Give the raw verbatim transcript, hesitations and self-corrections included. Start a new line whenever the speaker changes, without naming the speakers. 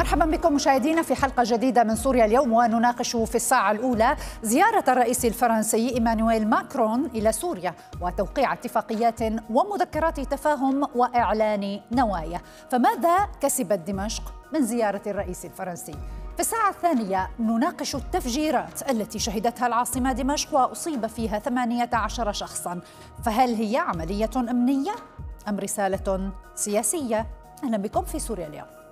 مرحبا بكم مشاهدينا في حلقة جديدة من سوريا اليوم، ونناقش في الساعة الأولى زيارة الرئيس الفرنسي إيمانويل ماكرون إلى سوريا وتوقيع اتفاقيات ومذكرات تفاهم وإعلان نوايا. فماذا كسبت دمشق من زيارة الرئيس الفرنسي؟ في الساعة الثانية نناقش التفجيرات التي شهدتها العاصمة دمشق وأصيب فيها ثمانية عشر شخصا، فهل هي عملية أمنية أم رسالة سياسية؟ أهلا بكم في سوريا اليوم.